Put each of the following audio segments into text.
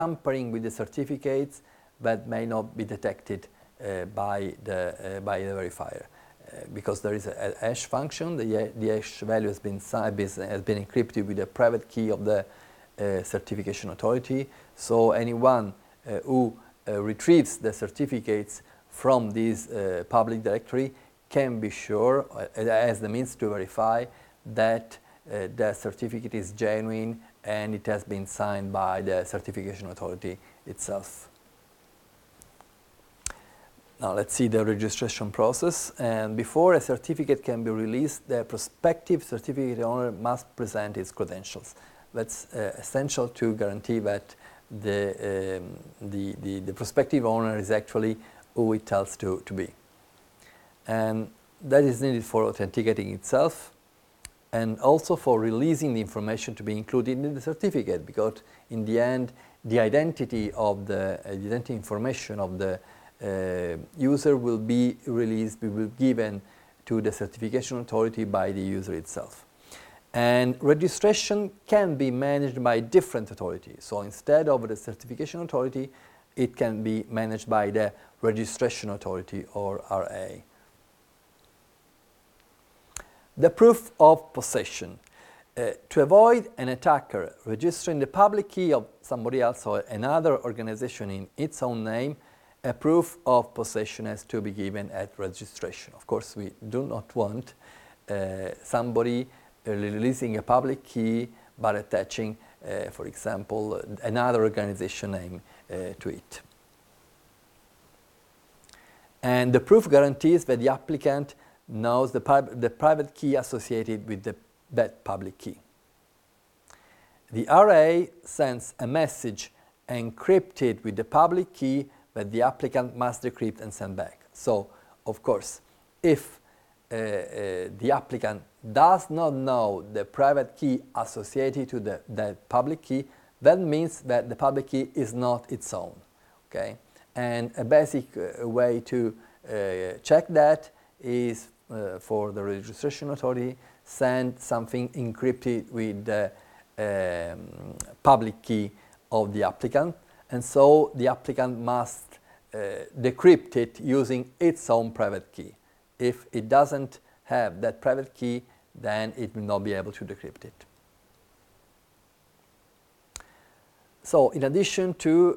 tampering with the certificates that may not be detected by the verifier. Because there is a hash function, the hash value has been encrypted with the private key of the certification authority. So anyone who retrieves the certificates from this public directory can be sure, as the means to verify, that the certificate is genuine and it has been signed by the certification authority itself. Now let's see the registration process. And before a certificate can be released, the prospective certificate owner must present its credentials. That's essential to guarantee that the prospective owner is actually who it tells to be. And that is needed for authenticating itself and also for releasing the information to be included in the certificate, because in the end, the identity of the identity information of the user will be released, will be given to the certification authority by the user itself. And registration can be managed by different authorities. So instead of the certification authority, it can be managed by the registration authority, or RA. The proof of possession. To avoid an attacker registering the public key of somebody else or another organization in its own name, a proof of possession has to be given at registration. Of course, we do not want somebody releasing a public key but attaching, for example, another organization name to it. And the proof guarantees that the applicant knows the private key associated with that public key. The RA sends a message encrypted with the public key that the applicant must decrypt and send back. So, of course, if the applicant does not know the private key associated to that public key, that means that the public key is not its own. Okay? And a basic way to check that is for the registration authority, send something encrypted with the public key of the applicant, and so the applicant must decrypt it using its own private key. If it doesn't have that private key, then it will not be able to decrypt it. So in addition to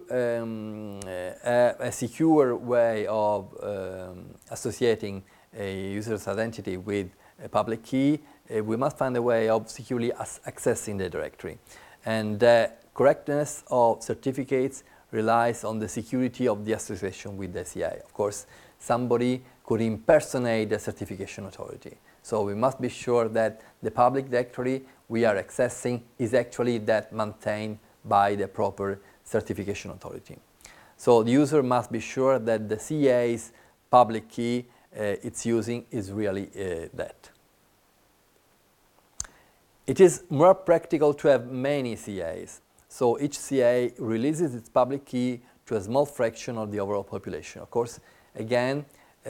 a secure way of associating a user's identity with a public key, we must find a way of securely accessing the directory. And the correctness of certificates relies on the security of the association with the CA. Of course, somebody could impersonate the certification authority. So we must be sure that the public directory we are accessing is actually that maintained by the proper certification authority. So the user must be sure that the CA's public key it's using is really that. It is more practical to have many CAs. So each CA releases its public key to a small fraction of the overall population. Of course, again,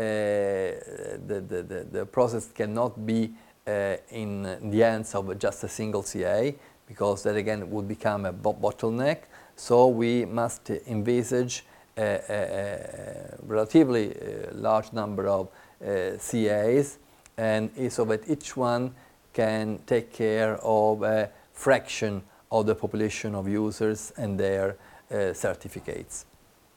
the process cannot be in the hands of just a single CA, because that again would become a bottleneck. So we must envisage a relatively large number of CAs, and so that each one can take care of a fraction of the population of users and their certificates.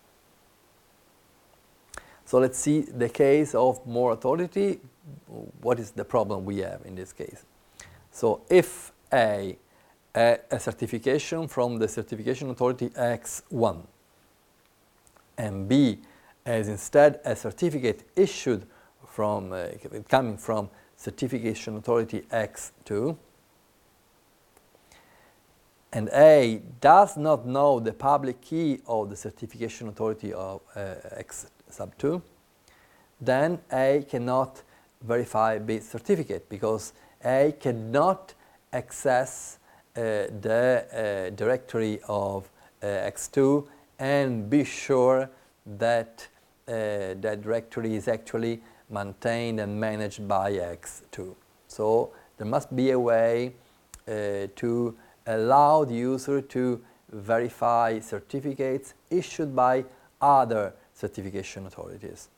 So let's see the case of more authority. What is the problem we have in this case? So if a certification from the certification authority X1 and B as instead a certificate issued from coming from certification authority X2, and A does not know the public key of the certification authority of X sub 2, then A cannot verify B certificate, because A cannot access the directory of X2 and be sure that that directory is actually maintained and managed by X2. So there must be a way to allow the user to verify certificates issued by other certification authorities.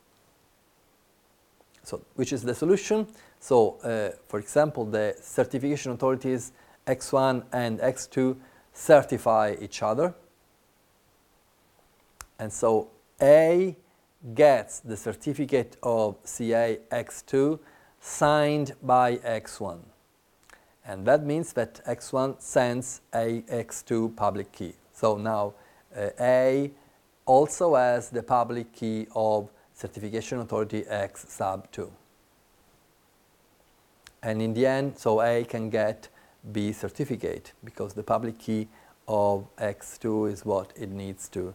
So, which is the solution? So, for example, the certification authorities X1 and X2 certify each other. And so A gets the certificate of CA X2 signed by X1. And that means that X1 sends a X2 public key. So now A also has the public key of certification authority X sub 2. And in the end, so A can get B certificate because the public key of X2 is what it needs to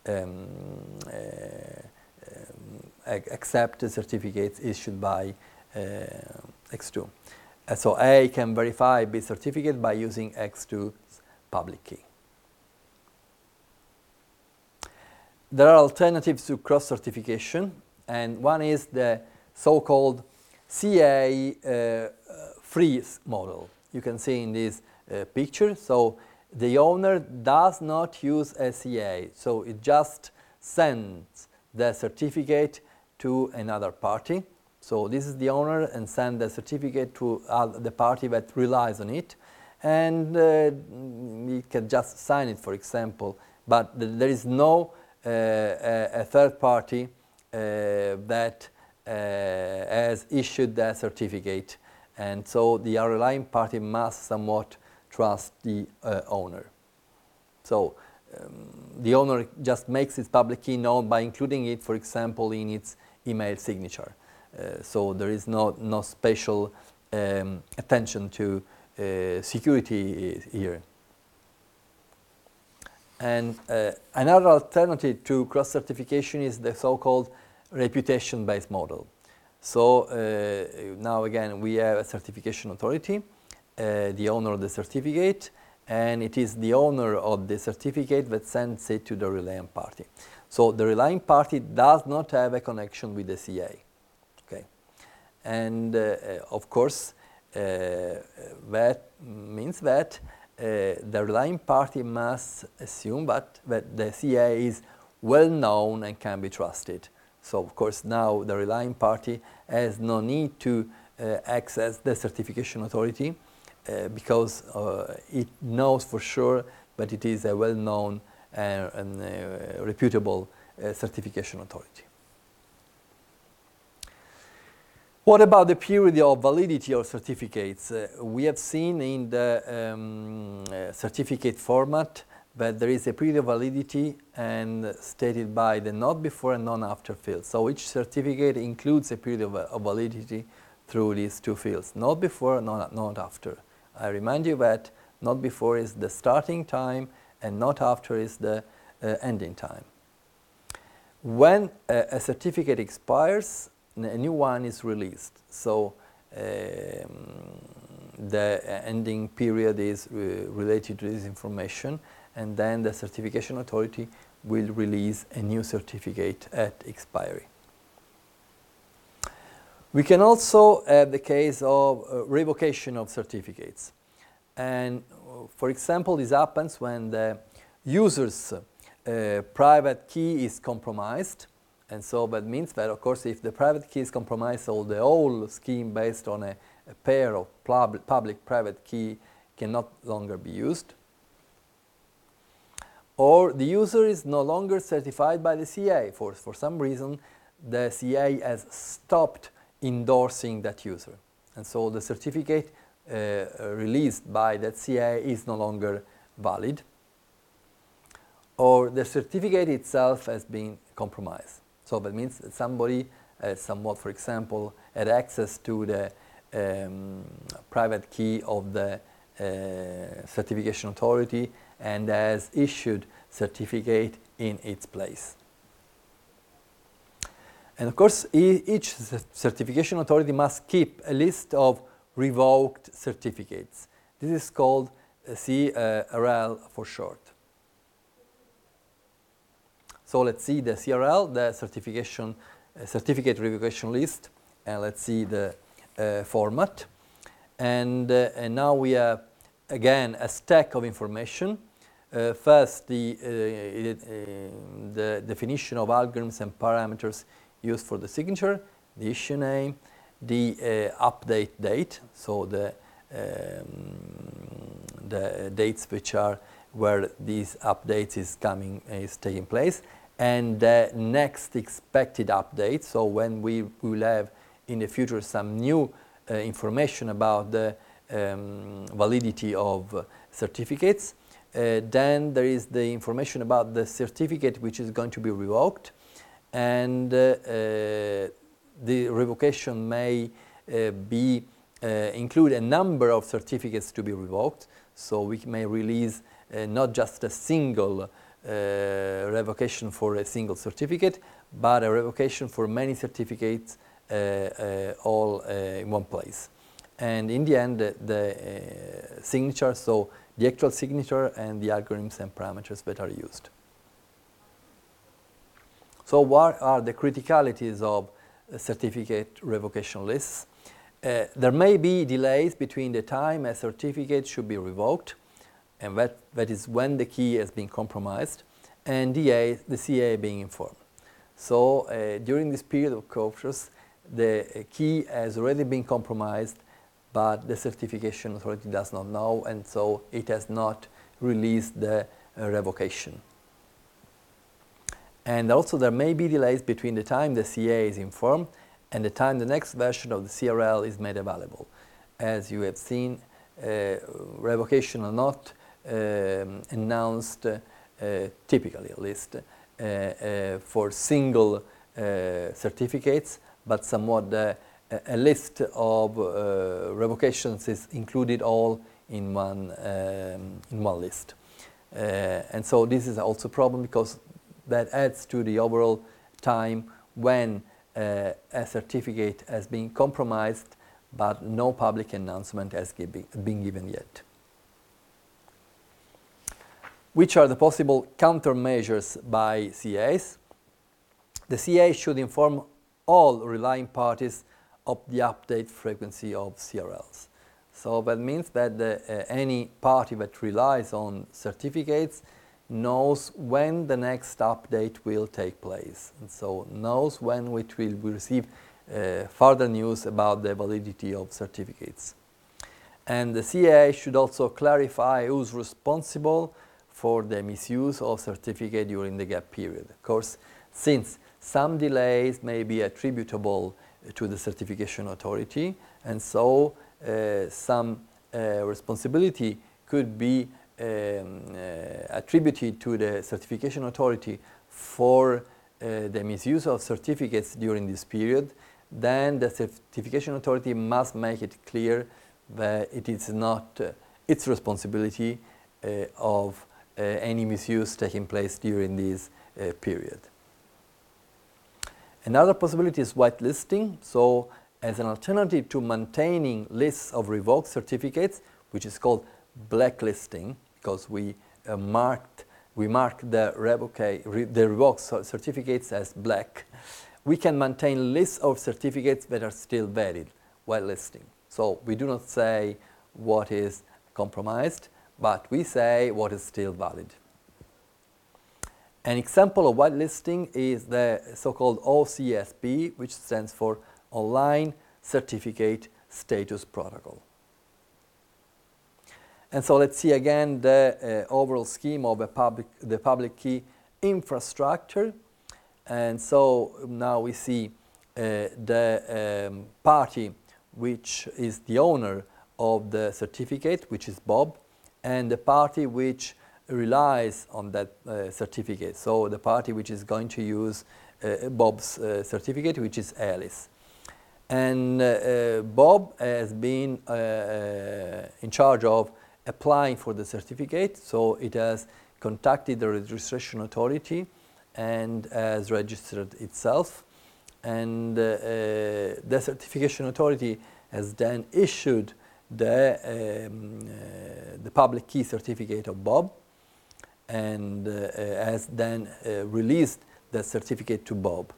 accept the certificates issued by X2. So A can verify B certificate by using X2's public key. There are alternatives to cross-certification, and one is the so-called CA freeze model. You can see in this picture. So the owner does not use a CA, so it just sends the certificate to another party. So this is the owner and send the certificate to the party that relies on it, and it can just sign it, for example, but there is no a third party that has issued that certificate, and so the relying party must somewhat trust the owner. So the owner just makes its public key known by including it, for example, in its email signature. So there is no special attention to security here. And another alternative to cross-certification is the so-called reputation-based model. So now again we have a certification authority, the owner of the certificate, and it is the owner of the certificate that sends it to the relying party. So the relying party does not have a connection with the CA. Okay, and of course that means that the relying party must assume that the CA is well known and can be trusted. So of course now the relying party has no need to access the certification authority because it knows for sure that it is a well-known and reputable certification authority. What about the period of validity of certificates? We have seen in the certificate format that there is a period of validity and stated by the not before and not after fields. So each certificate includes a period of validity through these two fields, not before, not after. I remind you that not before is the starting time and not after is the ending time. When a certificate expires, a new one is released. So the ending period is related to this information, and then the certification authority will release a new certificate at expiry. We can also have the case of revocation of certificates. And for example, this happens when the user's private key is compromised. And so that means that, of course, if the private key is compromised, so the whole scheme based on a pair of public-private key can no longer be used. Or the user is no longer certified by the CA. For some reason, the CA has stopped endorsing that user. And so the certificate released by that CA is no longer valid. Or the certificate itself has been compromised. So that means that somebody, somewhat, for example, had access to the private key of the certification authority and has issued certificate in its place. And of course, each certification authority must keep a list of revoked certificates. This is called CRL for short. So let's see the CRL, the certificate revocation list, and let's see the format. And now we have, again, a stack of information. First, the definition of algorithms and parameters used for the signature, the issue name, the update date, so the dates which are where these updates is taking place, and the next expected update. So when we will have in the future some new information about the validity of certificates. Then there is the information about the certificate which is going to be revoked, and the revocation may include a number of certificates to be revoked. So we may release not just a single revocation for a single certificate, but a revocation for many certificates all in one place. And in the end, the signature, so the actual signature and the algorithms and parameters that are used. So what are the criticalities of certificate revocation lists? There may be delays between the time a certificate should be revoked, and that is when the key has been compromised, and the CA being informed. So during this period of cautious, the key has already been compromised, but the certification authority does not know, and so it has not released the revocation. And also there may be delays between the time the CA is informed and the time the next version of the CRL is made available. As you have seen, revocation are not announced, typically at least, for single certificates, but somewhat a list of revocations is included all in one list. And so this is also a problem because that adds to the overall time when a certificate has been compromised, but no public announcement has been given yet. Which are the possible countermeasures by CAs? The CA should inform all relying parties of the update frequency of CRLs. So that means that any party that relies on certificates knows when the next update will take place, and so knows when we will receive further news about the validity of certificates. And the CA should also clarify who's responsible for the misuse of certificate during the gap period. Of course, since some delays may be attributable to the certification authority, and so some responsibility could be attributed to the certification authority for the misuse of certificates during this period, then the certification authority must make it clear that it is not its responsibility of any misuse taking place during this period. Another possibility is whitelisting. So as an alternative to maintaining lists of revoked certificates, which is called blacklisting, because we mark the revoked certificates as black, we can maintain lists of certificates that are still valid, whitelisting. So we do not say what is compromised, but we say what is still valid. An example of whitelisting is the so-called OCSP, which stands for Online Certificate Status Protocol. And so let's see again the overall scheme of the public key infrastructure. And so now we see the party which is the owner of the certificate, which is Bob, and the party which relies on that certificate. So the party which is going to use Bob's certificate, which is Alice. And Bob has been in charge of applying for the certificate, so it has contacted the registration authority and has registered itself. And the certification authority has then issued the public key certificate of Bob, and has then released the certificate to Bob.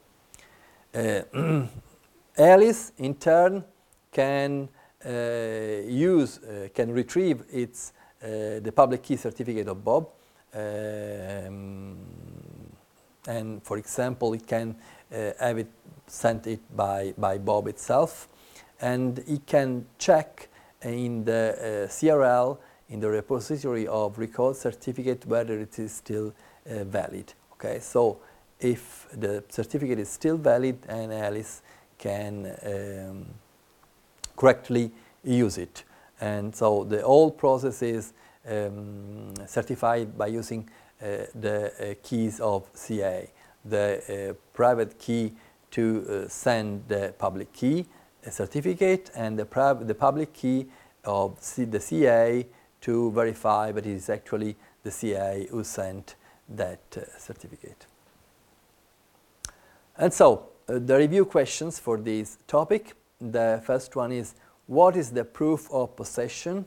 Alice, in turn, can retrieve the public key certificate of Bob and for example, it can have it sent it by Bob itself, and it can check in the CRL, in the repository of record certificate, whether it is still valid. Okay, so if the certificate is still valid, and Alice can correctly use it. And so the whole process is certified by using the keys of CA, the private key to send the public key certificate, and the public key of the CA to verify that it is actually the CA who sent that certificate. And so the review questions for this topic. The first one is, what is the proof of possession?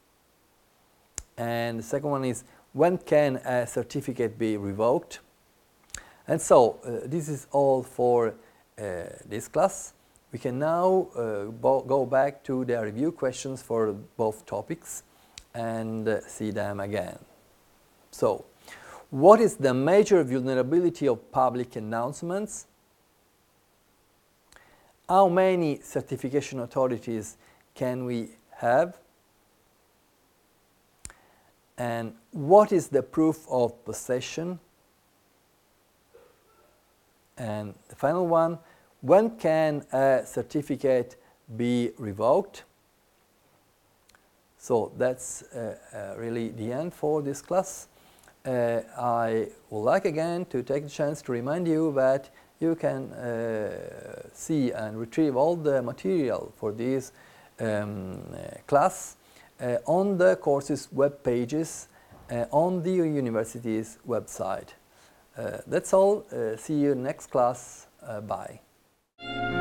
And the second one is, when can a certificate be revoked? And so this is all for this class. We can now go back to the review questions for both topics and see them again. So, what is the major vulnerability of public announcements? How many certification authorities can we have? And what is the proof of possession? And the final one, when can a certificate be revoked? So that's really the end for this class. I would like again to take the chance to remind you that you can see and retrieve all the material for this class on the course's web pages on the university's website. That's all. See you next class. Bye.